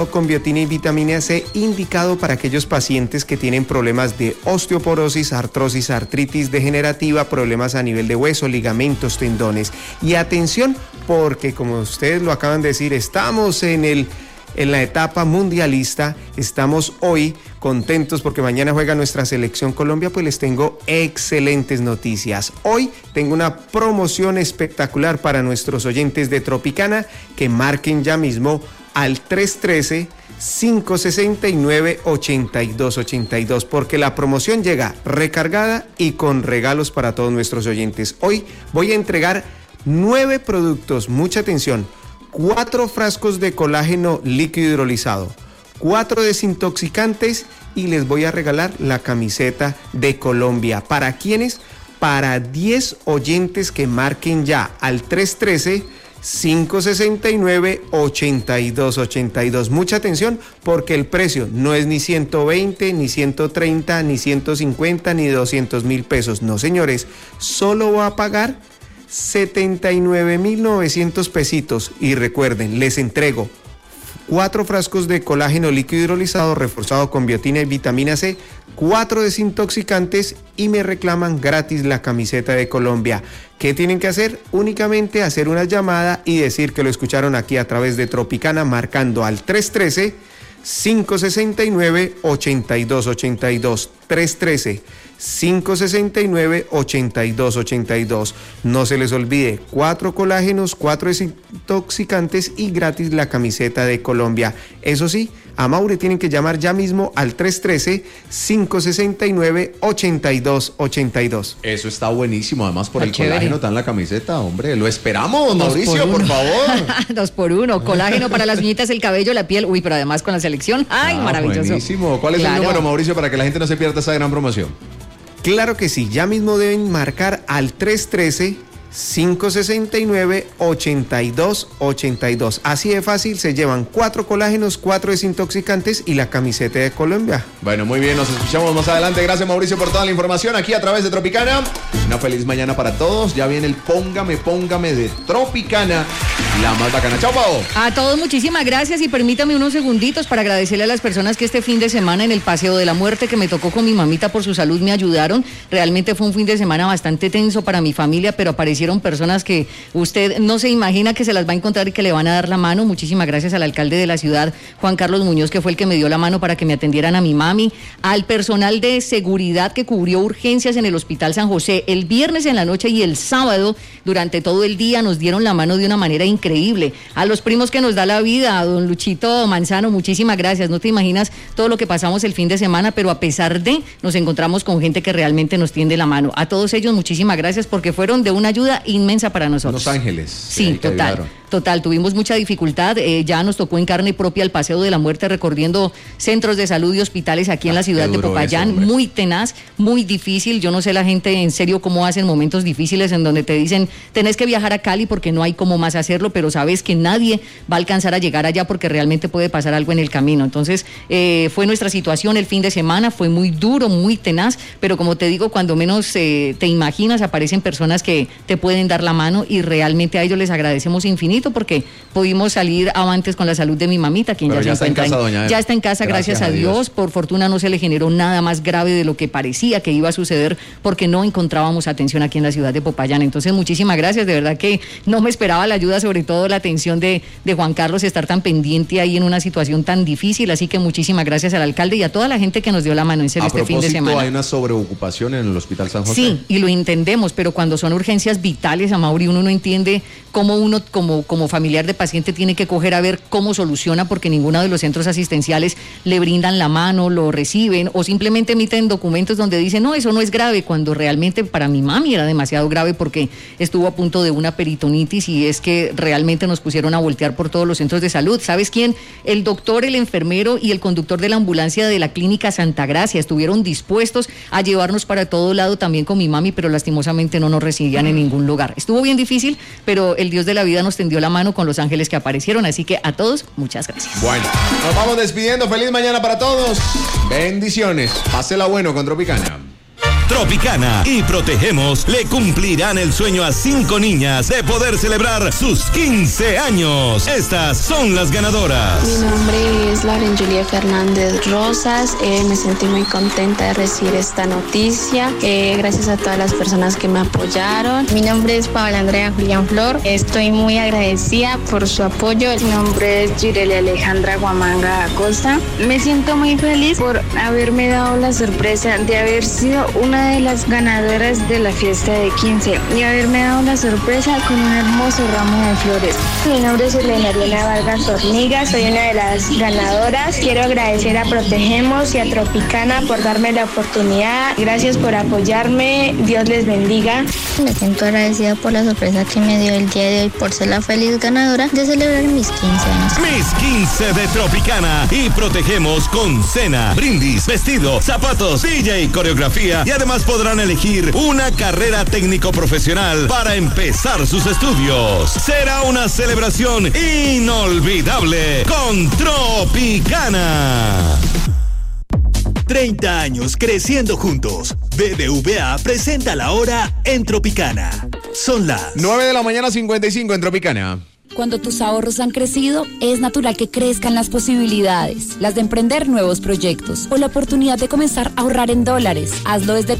con biotina y vitamina C, indicado para aquellos pacientes que tienen problemas de osteoporosis, artrosis, artritis degenerativa, problemas a nivel de hueso, ligamentos, tendones. Y atención, porque como ustedes lo acaban de decir, estamos en la etapa mundialista, estamos hoy contentos porque mañana juega nuestra selección Colombia, pues les tengo excelentes noticias. Hoy tengo una promoción espectacular para nuestros oyentes de Tropicana, que marquen ya mismo al 313-569-8282, porque la promoción llega recargada y con regalos para todos nuestros oyentes. Hoy voy a entregar 9 productos, mucha atención, 4 frascos de colágeno líquido hidrolizado, 4 desintoxicantes y les voy a regalar la camiseta de Colombia. ¿Para quiénes? Para 10 oyentes que marquen ya al 313-569-8282. Mucha atención, porque el precio no es ni 120, ni 130, ni 150, ni 200,000 pesos. No, señores, solo va a pagar 79,900 pesitos. Y recuerden, les entrego 4 frascos de colágeno líquido hidrolizado reforzado con biotina y vitamina C, 4 desintoxicantes y me reclaman gratis la camiseta de Colombia. ¿Qué tienen que hacer? Únicamente hacer una llamada y decir que lo escucharon aquí a través de Tropicana, marcando al 313-569-8282. 313-569-8282. No se les olvide, 4 colágenos, 4 desintoxicantes y gratis la camiseta de Colombia. Eso sí, a Maure tienen que llamar ya mismo al 313-569-8282. Eso está buenísimo, además por el colágeno está en la camiseta, hombre. Lo esperamos, Mauricio, por favor. 2x1, colágeno para las uñitas, el cabello, la piel. Uy, pero además con la selección. Ay, maravilloso. Buenísimo. ¿Cuál es el número, Mauricio, para que la gente no se pierda esa gran promoción? Claro que sí, ya mismo deben marcar al 313-569-8282. Así de fácil, se llevan 4 colágenos, 4 desintoxicantes y la camiseta de Colombia. Bueno, muy bien, nos escuchamos más adelante. Gracias, Mauricio, por toda la información aquí a través de Tropicana. Una feliz mañana para todos. Ya viene el Póngame de Tropicana, la más bacana. Chao, Pau. A todos muchísimas gracias y permítame unos segunditos para agradecerle a las personas que este fin de semana en el Paseo de la Muerte, que me tocó con mi mamita por su salud, me ayudaron. Realmente fue un fin de semana bastante tenso para mi familia, pero aparecieron personas que usted no se imagina que se las va a encontrar y que le van a dar la mano. Muchísimas gracias al alcalde de la ciudad, Juan Carlos Muñoz, que fue el que me dio la mano para que me atendieran a mi mami, al personal de seguridad que cubrió urgencias en el Hospital San José el viernes en la noche y el sábado durante todo el día nos dieron la mano de una manera increíble. A los primos que nos da la vida, a don Luchito Manzano, muchísimas gracias. No te imaginas todo lo que pasamos el fin de semana, pero a pesar de, nos encontramos con gente que realmente nos tiende la mano. A todos ellos muchísimas gracias porque fueron de una ayuda inmensa para nosotros. Los Ángeles. Sí, total, tuvimos mucha dificultad, ya nos tocó en carne propia el Paseo de la Muerte recorriendo centros de salud y hospitales aquí en la ciudad de Popayán, eso, muy tenaz, muy difícil. Yo no sé la gente en serio cómo hacen momentos difíciles en donde te dicen tenés que viajar a Cali porque no hay cómo más hacerlo, pero sabes que nadie va a alcanzar a llegar allá porque realmente puede pasar algo en el camino. Entonces fue nuestra situación el fin de semana, fue muy duro, muy tenaz, pero como te digo, cuando menos te imaginas aparecen personas que te pueden dar la mano y realmente a ellos les agradecemos infinito porque pudimos salir avantes con la salud de mi mamita, quien ya se encuentra ya está en casa, gracias a Dios. Por fortuna no se le generó nada más grave de lo que parecía que iba a suceder porque no encontrábamos atención aquí en la ciudad de Popayán. Entonces muchísimas gracias, de verdad que no me esperaba la ayuda, sobre todo la atención de Juan Carlos, estar tan pendiente ahí en una situación tan difícil, así que muchísimas gracias al alcalde y a toda la gente que nos dio la mano, en serio, este fin de semana. ¿Hay una sobreocupación en el Hospital San José? Sí, y lo entendemos, pero cuando son urgencias vitales, Amaury, uno no entiende cómo uno como familiar de paciente tiene que coger a ver cómo soluciona, porque ninguno de los centros asistenciales le brindan la mano, lo reciben o simplemente emiten documentos donde dicen no, eso no es grave, cuando realmente para mi mami era demasiado grave porque estuvo a punto de una peritonitis y es que realmente nos pusieron a voltear por todos los centros de salud. ¿Sabes quién? El doctor, el enfermero y el conductor de la ambulancia de la clínica Santa Gracia estuvieron dispuestos a llevarnos para todo lado también con mi mami, pero lastimosamente no nos recibían en ningún lugar. Estuvo bien difícil, pero el Dios de la vida nos tendió la mano con los ángeles que aparecieron, así que a todos, muchas gracias. Bueno, nos vamos despidiendo. Feliz mañana para todos. Bendiciones. Pásela bueno con Tropicana. Tropicana y Protegemos le cumplirán el sueño a 5 niñas de poder celebrar sus 15 años. Estas son las ganadoras. Mi nombre es Lauren Julia Fernández Rosas. Me sentí muy contenta de recibir esta noticia. Gracias a todas las personas que me apoyaron. Mi nombre es Paola Andrea Julián Flor. Estoy muy agradecida por su apoyo. Mi nombre es Gireli Alejandra Guamanga Acosta. Me siento muy feliz por haberme dado la sorpresa de haber sido una de las ganadoras de la fiesta de 15 y haberme dado la sorpresa con un hermoso ramo de flores. Mi nombre es Elena Vargas Horniga, soy una de las ganadoras. Quiero agradecer a Protegemos y a Tropicana por darme la oportunidad. Gracias por apoyarme. Dios les bendiga. Me siento agradecida por la sorpresa que me dio el día de hoy por ser la feliz ganadora de celebrar mis 15 años. Mis 15 de Tropicana y Protegemos con cena, brindis, vestido, zapatos, DJ, coreografía y además podrán elegir una carrera técnico profesional para empezar sus estudios. Será una celebración inolvidable con Tropicana. 30 años creciendo juntos. BBVA presenta la hora en Tropicana. Son las 9:55 a.m. en Tropicana. Cuando tus ahorros han crecido, es natural que crezcan las posibilidades, las de emprender nuevos proyectos o la oportunidad de comenzar a ahorrar en dólares. Hazlo desde